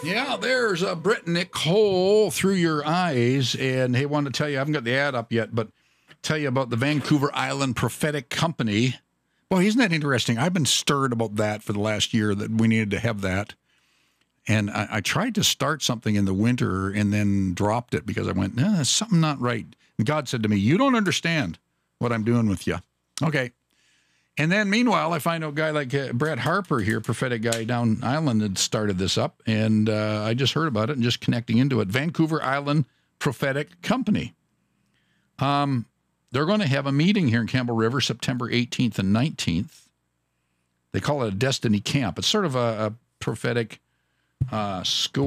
Yeah, there's a Brittany Cole through your eyes. And hey, wanted to tell you, I haven't got the ad up yet, but tell you about the Vancouver Island Prophetic Company. Boy, isn't that interesting? I've been stirred about that for the last year, that we needed to have that. And I tried to start something in the winter and then dropped it because I went, there's something not right. And God said to me, you don't understand what I'm doing with you. Okay. And then meanwhile, I find a guy like Brad Harper here, prophetic guy down Island, had started this up. And I just heard about it and just connecting into it. Vancouver Island Prophetic Company. They're going to have a meeting here in Campbell River, September 18th and 19th. They call it a Destiny Camp. It's sort of a prophetic school.